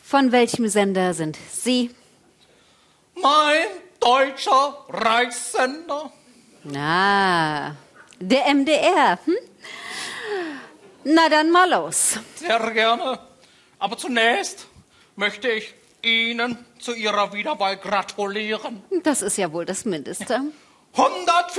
Von welchem Sender sind Sie? Mein deutscher Reichssender. Ah, der MDR. Hm? Na dann mal los. Sehr gerne. Aber zunächst möchte ich Ihnen zu Ihrer Wiederwahl gratulieren. Das ist ja wohl das Mindeste. 100